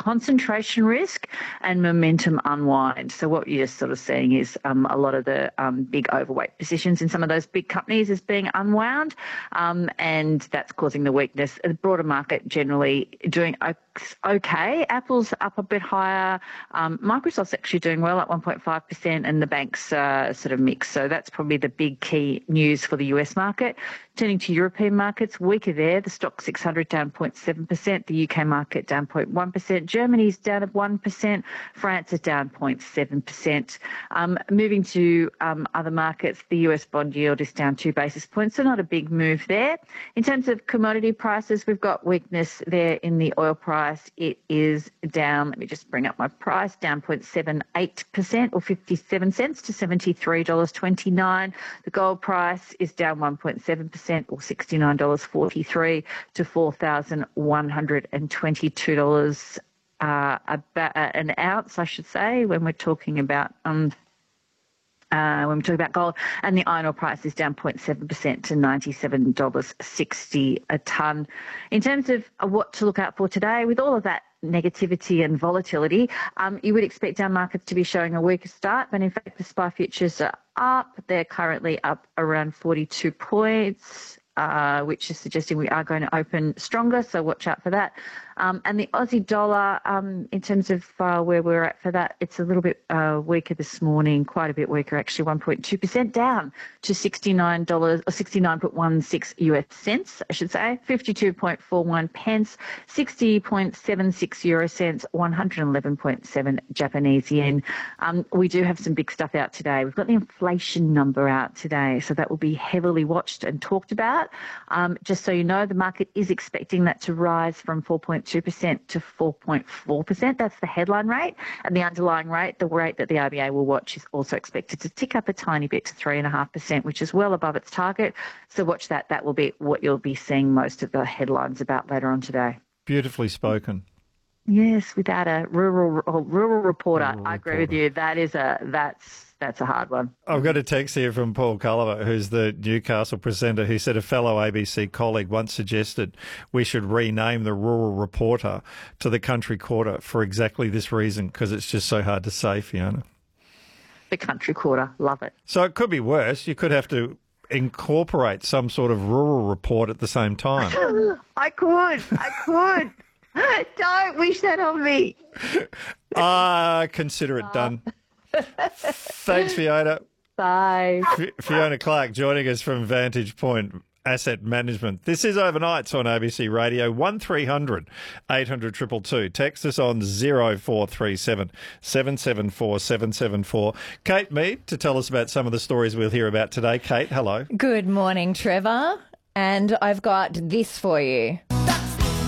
concentration risk and momentum unwind. So what you're sort of seeing is a lot of the big overweight positions in some of those big companies is being unwound, and that's causing the weakness. The broader market generally doing okay. Apple's up a bit higher. Microsoft's actually doing well at 1.5%, and the banks sort of mixed. So that's probably the big key news for the US market. Turning to European markets, weaker there. The stock 600 down 0.7%, the UK market down 0.1%, Germany's down at 1%, France is down 0.7%. Moving to other markets, the US bond yield is down 2 basis points, so not a big move there. In terms of commodity prices, we've got weakness there in the oil price. It is down, let me just bring up my price, down 0.78% or 57 cents to $73.29. The gold price is down 1.7% or $69.43 to $4,122 about an ounce, I should say, when we're talking about gold, and the iron ore price is down 0.7% to $97.60 a tonne. In terms of what to look out for today, with all of that negativity and volatility, you would expect our markets to be showing a weaker start, but in fact the SPI futures are up. They're currently up around 42 points, which is suggesting we are going to open stronger, so watch out for that. And the Aussie dollar, in terms of where we're at for that, it's a little bit weaker this morning, quite a bit weaker actually, 1.2% down to $69 or 69.16 US cents, I should say, 52.41 pence, 60.76 euro cents, 111.7 Japanese yen. We do have some big stuff out today. We've got the inflation number out today, so that will be heavily watched and talked about. Just so you know, the market is expecting that to rise from 4.2% to 4.4%. That's the headline rate. And the underlying rate, the rate that the RBA will watch, is also expected to tick up a tiny bit to 3.5%, which is well above its target. So watch that. That will be what you'll be seeing most of the headlines about later on today. Beautifully spoken. Yes, without a rural reporter. I agree with you. That's a hard one. I've got a text here from Paul Culliver, who's the Newcastle presenter, who said a fellow ABC colleague once suggested we should rename the Rural Reporter to the Country Quarter for exactly this reason, because it's just so hard to say, Fiona. The Country Quarter. Love it. So it could be worse. You could have to incorporate some sort of rural report at the same time. I could. Don't wish that on me. Consider it done. Thanks, Fiona. Bye. Fiona Clark joining us from Vantage Point Asset Management. This is Overnights on ABC Radio, 1300 800 222. Text us on 0437 774 774. Kate Mead to tell us about some of the stories we'll hear about today. Kate, hello. Good morning, Trevor. And I've got this for you.